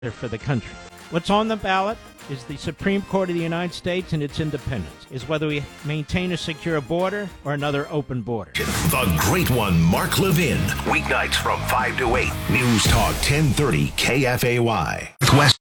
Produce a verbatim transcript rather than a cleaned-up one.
for the country. What's on the ballot is the Supreme Court of the United States and its independence, is whether we maintain a secure border or another open border. The Great One, Mark Levin. Weeknights from five to eight. News Talk ten thirty K F A Y. West.